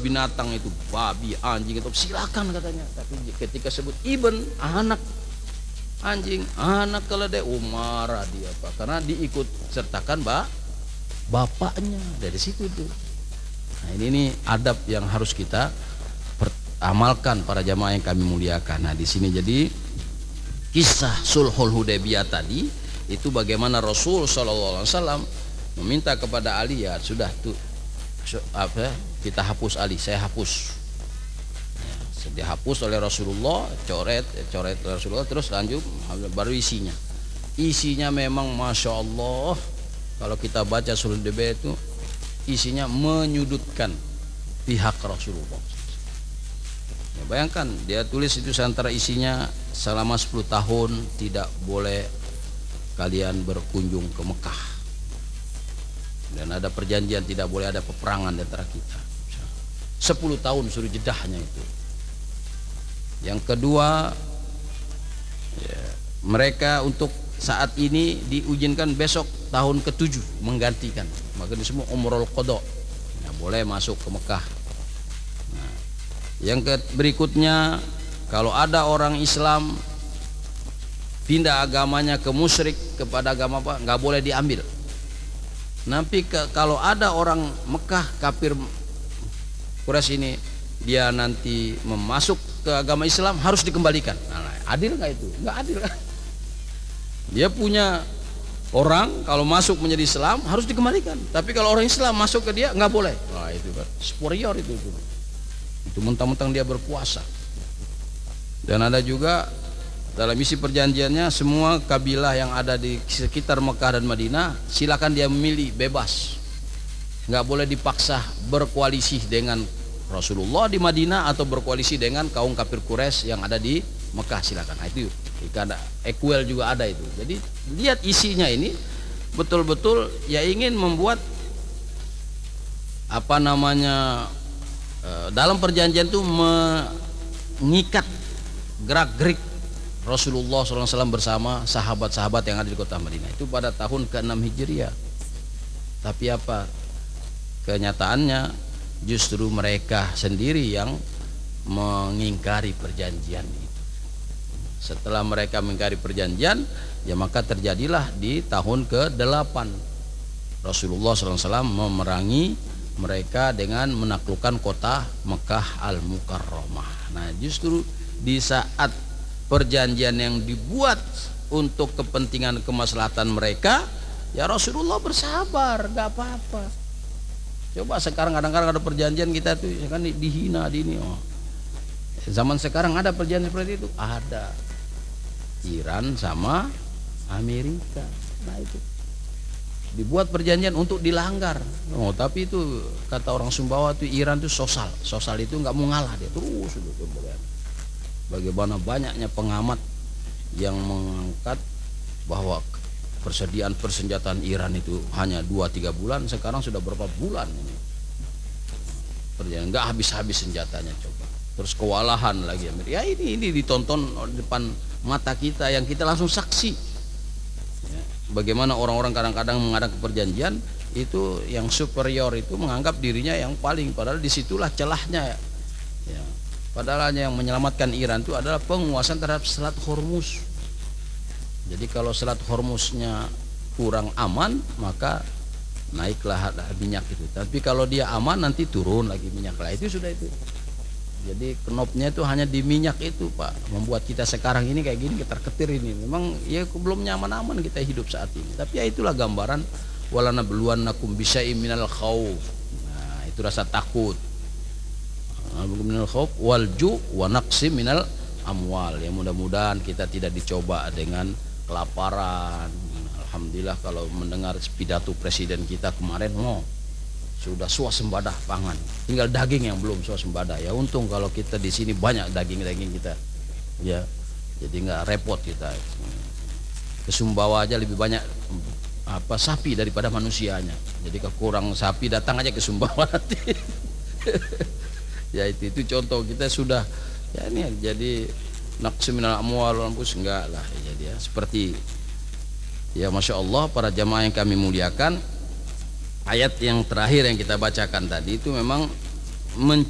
binatang itu, babi, anjing itu silakan katanya. Tapi ketika sebut ibn, anak anjing, anak keledai, marah dia Pak, karena diikut sertakan bapaknya. Dari situ tuh. Nah ini adab yang harus kita amalkan para jamaah yang kami muliakan. Nah di sini jadi kisah Sulhul Hudaybiyah tadi itu bagaimana Rasul SAW meminta kepada Ali, ya sudah tuh kita hapus Ali, saya hapus. Ya, dihapus oleh Rasulullah, coret Rasulullah, terus lanjut baru isinya memang Masya Allah, kalau kita baca Sulhul Hudaybiyah itu isinya menyudutkan pihak Rasulullah. Ya, bayangkan dia tulis itu antara isinya, selama 10 tahun tidak boleh kalian berkunjung ke Mekah, dan ada perjanjian tidak boleh ada peperangan di antara kita. 10 tahun suruh jedahnya itu. Yang kedua, ya, mereka untuk saat ini diizinkan besok tahun ke-7 menggantikan, maka ini semua umrul qadha, nggak boleh masuk ke Mekah. Nah, yang berikutnya, kalau ada orang Islam pindah agamanya ke musyrik kepada agama apa, nggak boleh diambil. Nanti kalau ada orang Mekah kafir Quraisy ini, dia nanti memasuk ke agama Islam harus dikembalikan. Nah, adil nggak itu? Nggak adil kan? Dia punya orang kalau masuk menjadi Islam harus dikembalikan, tapi kalau orang Islam masuk ke dia nggak boleh. Nah itu kan superior itu mentang-mentang dia berpuasa. Dan ada juga dalam isi perjanjiannya, semua kabilah yang ada di sekitar Mekah dan Madinah silakan dia memilih, bebas, nggak boleh dipaksa berkoalisi dengan Rasulullah di Madinah atau berkoalisi dengan kaum kafir Quraisy yang ada di Mekah, silakan. Nah itu ada equal juga ada itu. Jadi lihat isinya ini betul-betul ya ingin membuat apa namanya, dalam perjanjian itu mengikat gerak-gerik Rasulullah SAW bersama sahabat-sahabat yang ada di kota Madinah itu pada tahun ke-6 Hijriah. Tapi apa kenyataannya, justru mereka sendiri yang mengingkari perjanjian itu. Setelah mereka mengingkari perjanjian, ya maka terjadilah di tahun ke-8 Rasulullah SAW memerangi mereka dengan menaklukkan kota Mekah Al-Mukarramah. Nah justru di saat perjanjian yang dibuat untuk kepentingan kemaslahatan mereka, ya Rasulullah bersabar, gak apa-apa. Coba sekarang kadang-kadang ada perjanjian kita tuh ya kan dihina di ini. Oh. Zaman sekarang ada perjanjian seperti itu, ada. Iran sama Amerika. Nah itu dibuat perjanjian untuk dilanggar. Oh, tapi itu kata orang Sumbawa tuh Iran tuh sosal itu nggak mau ngalah, dia terus itu. Bagaimana banyaknya pengamat yang mengangkat bahwa persediaan persenjataan Iran itu hanya 2-3 bulan, sekarang sudah berapa bulan ini perjanjian nggak habis-habis senjatanya. Coba terus kewalahan lagi ya ini ditonton di depan mata kita yang kita langsung saksi ya, bagaimana orang-orang kadang-kadang mengadakan perjanjian itu yang superior itu menganggap dirinya yang paling, padahal disitulah celahnya ya. Padahal yang menyelamatkan Iran itu adalah penguasaan terhadap Selat Hormuz. Jadi kalau Selat Hormuznya kurang aman, maka naiklah minyak itu. Tapi kalau dia aman, nanti turun lagi minyak lah. Itu sudah itu. Jadi knopnya itu hanya di minyak itu Pak. Membuat kita sekarang ini kayak gini, ketar-ketir ini. Memang ya belum nyaman-aman kita hidup saat ini. Tapi ya itulah gambaran walanabluwannakum bisyai'im minal khauf. Nah, itu rasa takut. Minal khauf wal ju' wa naqsim minal amwal. Ya mudah-mudahan kita tidak dicoba dengan kelaparan. Alhamdulillah kalau mendengar pidato presiden kita kemarin, sudah swasembada pangan, tinggal daging yang belum swasembada. Ya untung kalau kita di sini banyak daging kita, ya jadi nggak repot kita. Ke Sumbawa aja lebih banyak sapi daripada manusianya. Jadi kekurang sapi datang aja ke Sumbawa nanti. Ya itu contoh kita sudah ya ini jadi naqsim minal amwal wal anfus enggak lah ya, jadi ya seperti ya Masya Allah para jamaah yang kami muliakan, ayat yang terakhir yang kita bacakan tadi itu memang